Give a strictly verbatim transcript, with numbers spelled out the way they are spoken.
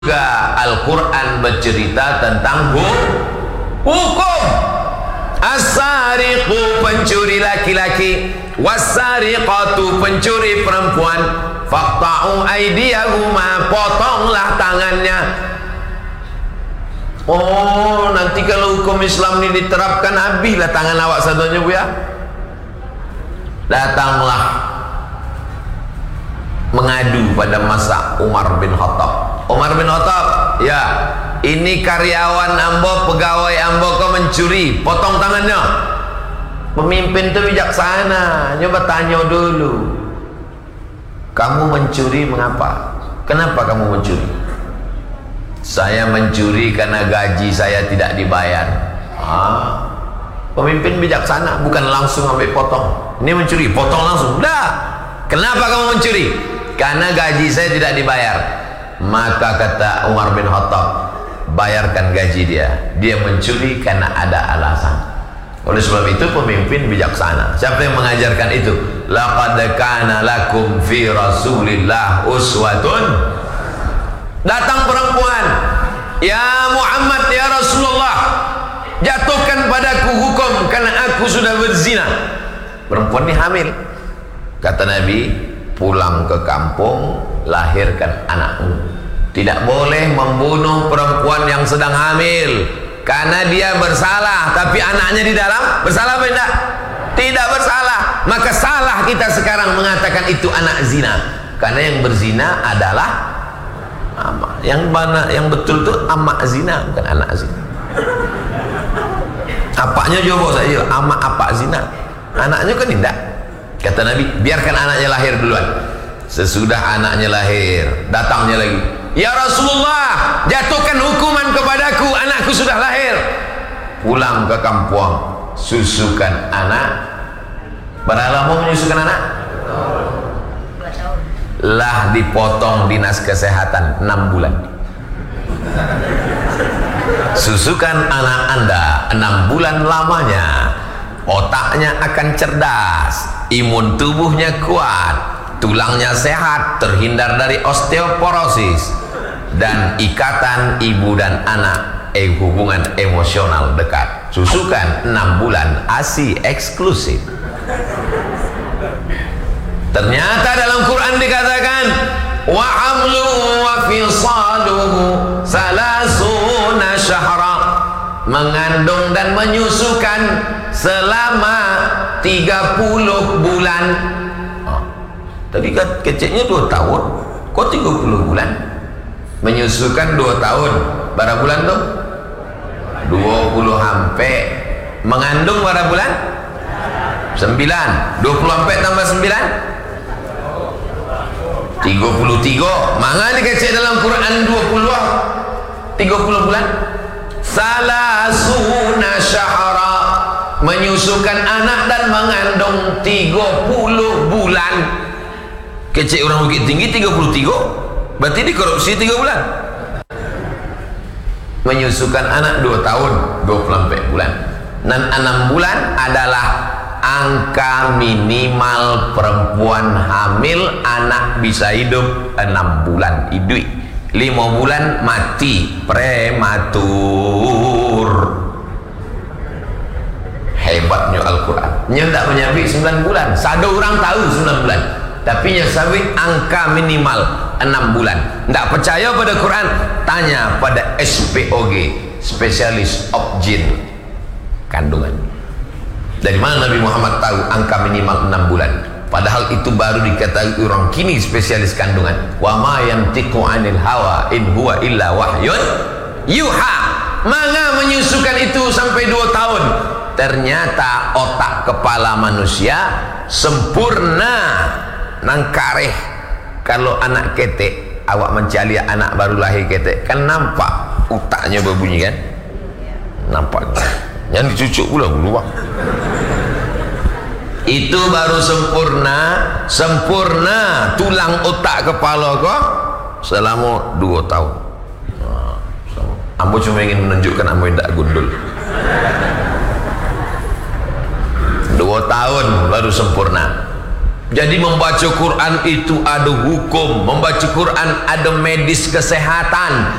Juga Al-Quran bercerita tentang hukum. As-sariqu, pencuri laki-laki, was-sariqatu, pencuri perempuan, faqta'u aydiyahuma, potonglah tangannya. Oh, nanti kalau hukum Islam ini diterapkan, habislah tangan awak satunya, bu ya. Datanglah mengadu pada masa Umar bin Khattab. Umar bin Khattab, ya, ini karyawan ambo, pegawai ambo kau mencuri, potong tangannya. Pemimpin itu bijaksana, nyoba tanya dulu, kamu mencuri mengapa? Kenapa kamu mencuri? Saya mencuri karena gaji saya tidak dibayar. Ah, pemimpin bijaksana, bukan langsung ambil potong. Ini mencuri, potong langsung. Dah. Kenapa kamu mencuri? Karena gaji saya tidak dibayar. Maka kata Umar bin Khattab, bayarkan gaji dia. Dia mencuri karena ada alasan. Oleh sebab itu pemimpin bijaksana. Siapa yang mengajarkan itu? Laqad kana lakum fi Rasulillah uswatun. Datang perempuan, ya Muhammad, ya Rasulullah, jatuhkan padaku hukum karena aku sudah berzina. Perempuan ini hamil. Kata Nabi, pulang ke kampung, lahirkan anakmu. Tidak boleh membunuh perempuan yang sedang hamil karena dia bersalah, tapi anaknya di dalam bersalah apa tidak? Tidak bersalah. Maka salah kita sekarang mengatakan itu anak zina, karena yang berzina adalah ama. Yang mana yang betul itu amak zina, bukan anak zina. Apaknya coba saja, amak apa zina, anaknya kan tidak. Kata Nabi, biarkan anaknya lahir duluan. Sesudah anaknya lahir, datangnya lagi, ya Rasulullah, jatuhkan hukuman kepadaku, anakku sudah lahir. Pulang ke kampung, susukan anak. Berapa lama menyusukan anak? Lah dipotong dinas kesehatan enam bulan. Susukan anak anda enam bulan lamanya. Otaknya akan cerdas, imun tubuhnya kuat, tulangnya sehat, terhindar dari osteoporosis, dan ikatan ibu dan anak, eh, hubungan emosional dekat. Susukan enam bulan ASI eksklusif. Ternyata dalam Quran dikatakan, wa hamluhu wa fisaluhu salasuna syahra, mengandung dan menyusukan selama tiga puluh bulan. Tadi kan kecilnya dua tahun, kok tiga puluh bulan? Menyusukan dua tahun, berapa bulan tuh? dua puluh hampe. Mengandung berapa bulan? sembilan. dua puluh hampe tambah sembilan? tiga puluh tiga. Maka dikecil dalam Quran dua puluh, tiga puluh bulan. Salasuna syahra, menyusukan anak dan mengandung tiga puluh bulan. Kecil orang Bukit Tinggi tiga puluh tiga, berarti dikorupsi tiga bulan. Menyusukan anak dua tahun, dua puluh empat bulan. Dan enam bulan adalah angka minimal perempuan hamil anak bisa hidup enam bulan hidup. lima bulan mati prematur. Hebatnya Al-Quran. Nya tidak menyabik sembilan bulan. Satu orang tahu sembilan bulan, tapi nya sabit angka minimal enam bulan. Tidak percaya pada Quran, tanya pada S P O G, spesialis obgyn kandungan. Dari mana Nabi Muhammad tahu angka minimal enam bulan? Padahal itu baru diketahui orang kini spesialis kandungan. Wa ma yantiqu 'anil hawa in huwa illa wahyun yuha. Manga menyusukan itu sampai dua tahun. Ternyata otak kepala manusia sempurna nang kareh. Kalau anak ketek, awak mencari anak baru lahir ketek, kan nampak otaknya berbunyi kan? Nampak. Yang dicucuk pula dulu, Bang. Itu baru sempurna, sempurna tulang otak kepala kau selama dua tahun. Ambo cuma ingin menunjukkan ambo tidak gundul. Dua tahun baru sempurna. Jadi membaca Quran itu ada hukum, membaca Quran ada medis kesehatan,